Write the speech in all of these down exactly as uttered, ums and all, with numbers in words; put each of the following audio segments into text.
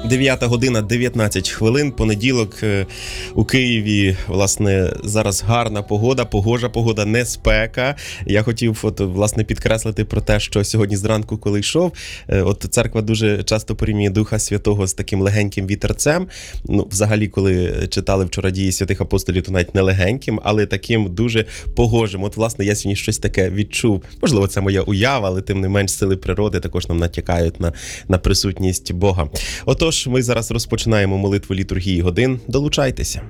дев'ята година дев'ятнадцять хвилин, понеділок у Києві, власне, зараз гарна погода, погожа погода, не спека. Я хотів, от, власне, підкреслити про те, що сьогодні зранку, коли йшов, от церква дуже часто порівнює Духа Святого з таким легеньким вітерцем. Ну, взагалі, коли читали вчора дії святих апостолів, то навіть не легеньким, але таким дуже погожим. От, власне, я сьогодні щось таке відчув. Можливо, це моя уява, але тим не менш сили природи також нам натякають на, на присутність Бога. Отож, ми зараз розпочинаємо молитву літургії годин. Долучайтеся.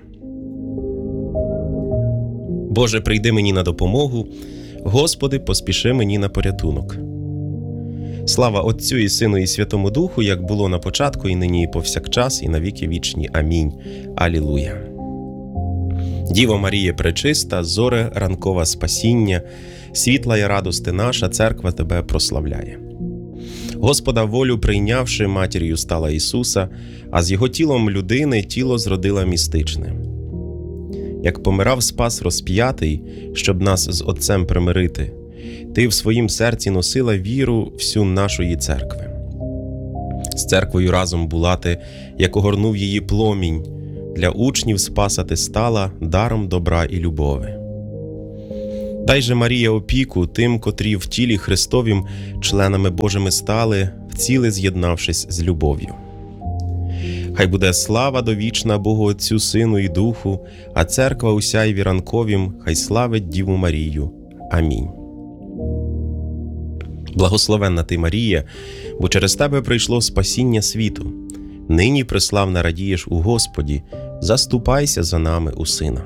Боже, прийди мені на допомогу. Господи, поспіши мені на порятунок. Слава Отцю і Сину і Святому Духу, як було на початку, і нині, і повсякчас, і на віки вічні. Амінь. Алілуя. Діво Марія пречиста, зоре ранкова спасіння, світла й радости наша, церква Тебе прославляє. Господа волю прийнявши, матір'ю стала Ісуса, а з Його тілом людини тіло зродила містичне. Як помирав Спас розп'ятий, щоб нас з Отцем примирити, Ти в своїм серці носила віру всю нашої церкви. З церквою разом була Ти, як огорнув її пломінь, для учнів Спаса Ти стала даром добра і любови. Дай же, Марія, опіку тим, котрі в тілі Христовім членами Божими стали, в ціле з'єднавшись з любов'ю. Хай буде слава довічна Богу Отцю, Сину і Духу, а церква у сяйві ранковім хай славить Діву Марію. Амінь. Благословенна ти, Марія, бо через тебе прийшло спасіння світу. Нині преславна радієш у Господі, заступайся за нами у Сина.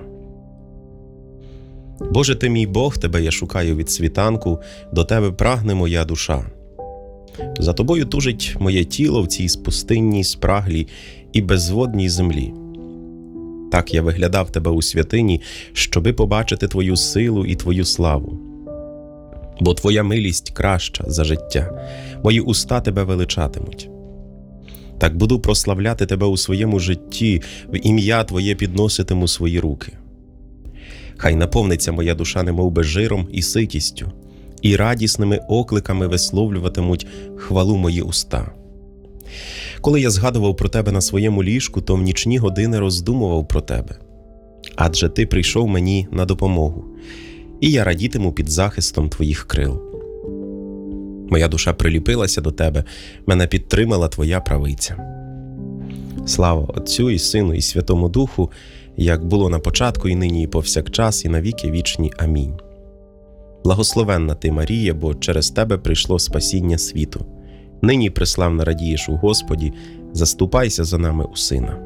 Боже ти мій Бог, Тебе я шукаю від світанку, до Тебе прагне моя душа. За Тобою тужить моє тіло в цій спустинній, спраглій і безводній землі. Так я виглядав Тебе у святині, щоби побачити Твою силу і Твою славу. Бо Твоя милість краща за життя, мої уста Тебе величатимуть. Так буду прославляти Тебе у своєму житті, в ім'я Твоє підноситиму свої руки. Хай наповниться моя душа немовби жиром і ситістю, і радісними окликами висловлюватимуть хвалу мої уста. Коли я згадував про Тебе на своєму ліжку, то в нічні години роздумував про Тебе. Адже Ти прийшов мені на допомогу, і я радітиму під захистом Твоїх крил. Моя душа приліпилася до Тебе, мене підтримала Твоя правиця. Слава Отцю і Сину і Святому Духу, як було на початку, і нині, і повсякчас, і на віки вічні. Амінь. Благословенна ти, Марія, бо через тебе прийшло спасіння світу. Нині преславно радієш у Господі, заступайся за нами у Сина.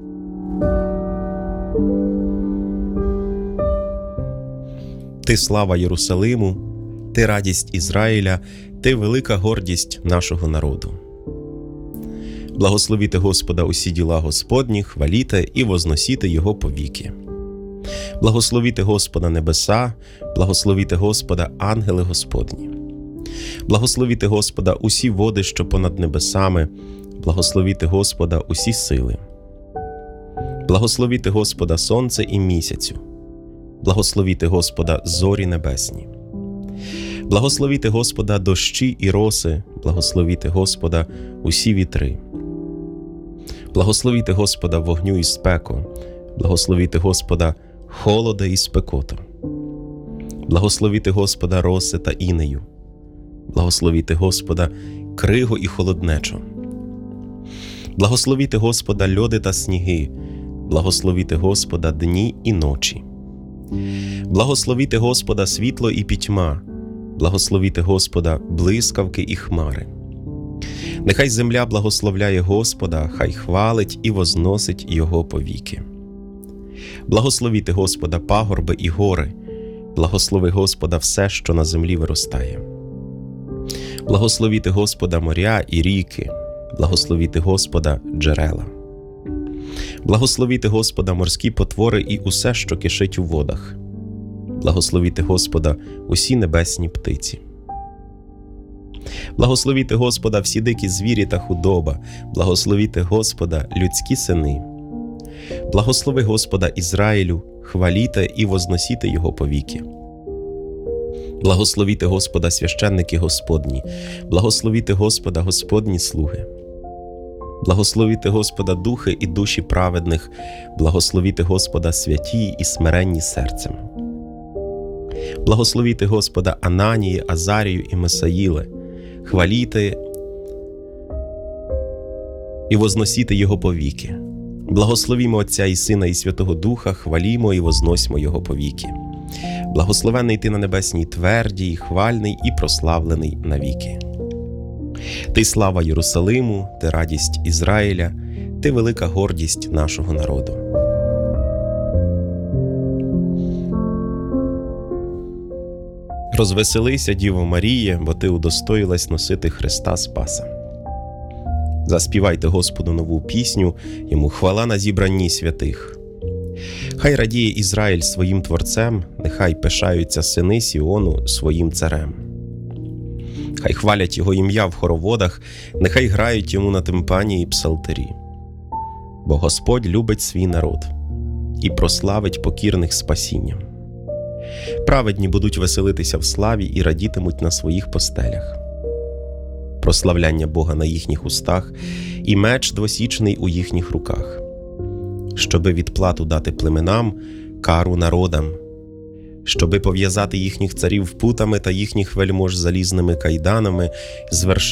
Ти слава Єрусалиму, ти радість Ізраїля, ти велика гордість нашого народу. Благословіте Господа усі діла Господні, хваліте і возносіте Його повіки. Благословіте Господа небеса, благословіте Господа ангели Господні. Благословіте Господа усі води, що понад небесами, благословіте Господа усі сили. Благословіте Господа сонце і місяцю. Благословіте Господа зорі небесні. Благословіте Господа дощі і роси, благословіте Господа усі вітри. Благословіте Господа вогню і спеку, благословіте Господа холода і спекота. Благословіте Господа роси та інею, благословіте Господа кригу і холоднечу. Благословіте Господа льоди та сніги, благословіте Господа дні і ночі. Благословіте Господа світло і пітьма, благословіте Господа блискавки і хмари. Нехай земля благословляє Господа, хай хвалить і возносить Його повіки. Благословіте Господа пагорби і гори, благослови Господа все, що на землі виростає. Благословіте Господа моря і ріки, благословіте Господа джерела. Благословіте Господа морські потвори і усе, що кишить у водах. Благословіте Господа усі небесні птиці. Благословіте Господа всі дикі звірі та худоба, благословіте Господа людські сини. Благослови Господа Ізраїлю, хваліте і возносіте Його повіки. Благословіте Господа священники Господні, благословіте Господа Господні слуги. Благословіте Господа духи і душі праведних, благословіте Господа святі і смиренні серцем. Благословіте Господа Ананії, Азарію і Мисаїле, хваліте і возносіте Його повіки. Благословімо Отця і Сина і Святого Духа, хвалімо і возносьмо Його повіки. Благословенний ти на небесній твердій, хвальний і прославлений навіки. Ти слава Єрусалиму, ти радість Ізраїля, ти велика гордість нашого народу. Розвеселися, Діво Маріє, бо ти удостоїлась носити Христа Спаса. Заспівайте Господу нову пісню, йому хвала на зібранні святих. Хай радіє Ізраїль своїм Творцем, нехай пишаються сини Сіону своїм царем. Хай хвалять його ім'я в хороводах, нехай грають йому на тимпані і псалтирі. Бо Господь любить свій народ і прославить покірних спасінням. Праведні будуть веселитися в славі і радітимуть на своїх постелях. Прославляння Бога на їхніх устах і меч двосічний у їхніх руках, щоби відплату дати племенам, кару народам, щоби пов'язати їхніх царів путами та їхніх вельмож залізними кайданами, звершити